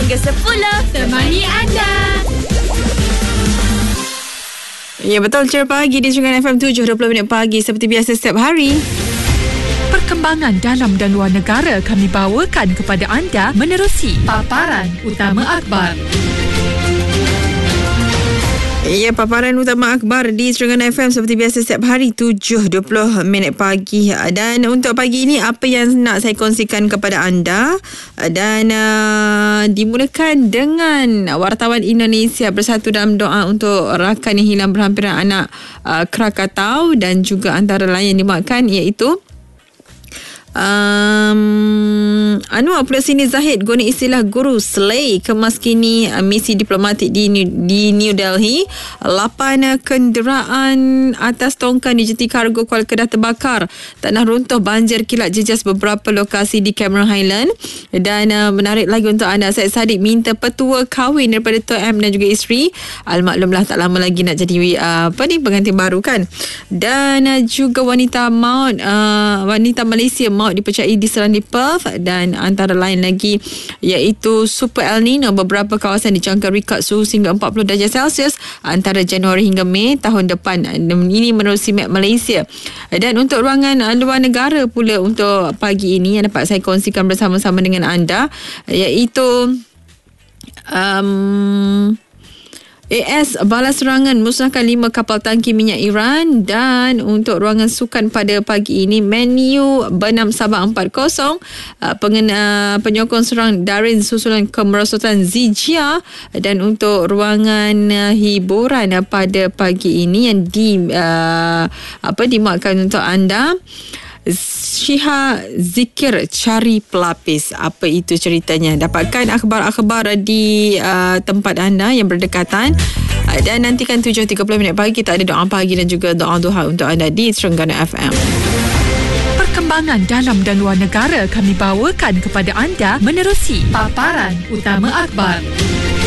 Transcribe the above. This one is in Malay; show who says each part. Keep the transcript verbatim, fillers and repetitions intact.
Speaker 1: hingga sepuluh. Temani anda.
Speaker 2: Ya, betul. Cerita pagi di Terengganu F M tujuh dua puluh minit pagi seperti biasa setiap hari.
Speaker 3: Perkembangan dalam dan luar negara kami bawakan kepada anda menerusi paparan utama akhbar.
Speaker 2: Ya, paparan utama akhbar di Terengganu F M seperti biasa setiap hari tujuh dua puluh minit pagi. Dan untuk pagi ini apa yang nak saya kongsikan kepada anda, dan uh, dimulakan dengan wartawan Indonesia bersatu dalam doa untuk rakan yang hilang berhampiran anak uh, Krakatau, dan juga antara lain yang dimakan iaitu Um, Anwar Pulsini Zahid guna istilah guru slay kemaskini uh, misi diplomatik di New, di New Delhi. Lapan uh, kenderaan atas tongkang di jeti kargo Kuala Kedah terbakar. Tanah runtuh, banjir kilat jejas beberapa lokasi di Cameron Highland. Dan uh, menarik lagi untuk anda, Syed Saddiq minta petua kahwin daripada Tuan M dan juga isteri. Almaklumlah tak lama lagi nak jadi uh, apa ni pengantin baru kan. Dan uh, juga wanita maut uh, wanita Malaysia maut dipercayai diserang di Perth, dan antara lain lagi iaitu Super El Nino. Beberapa kawasan dijangka rekod suhu hingga empat puluh darjah Celsius antara Januari hingga Mei tahun depan. Ini menurut C M A P Malaysia. Dan untuk ruangan luar negara pula untuk pagi ini yang dapat saya kongsikan bersama-sama dengan anda iaitu um, A S balas serangan musnahkan lima kapal tangki minyak Iran. Dan untuk ruangan sukan pada pagi ini, Man U benam Sabah empat kosong. Uh, pengena, penyokong serang Darin susulan kemerosotan Zijia. Dan untuk ruangan uh, hiburan uh, pada pagi ini yang di uh, apa dimakan untuk anda, Syiha Zikir cari pelapis. Apa itu ceritanya? Dapatkan akhbar-akhbar di uh, tempat anda yang berdekatan. Uh, dan nantikan tujuh tiga puluh minit pagi kita ada doa pagi dan juga doa duha untuk anda di Terengganu F M.
Speaker 3: Perkembangan dalam dan luar negara kami bawakan kepada anda menerusi paparan utama akhbar.